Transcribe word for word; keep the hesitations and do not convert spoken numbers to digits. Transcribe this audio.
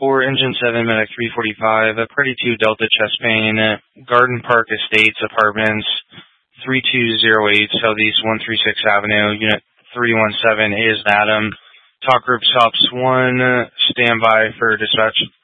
For Engine seven, Medic three forty-five, uh, Party two, Delta Chest Pain, uh, Garden Park Estates Apartments, three two zero eight, Southeast one thirty-six Avenue, Unit three one seven, A is Adam. Talk Group Stops one, uh, stand by for dispatch.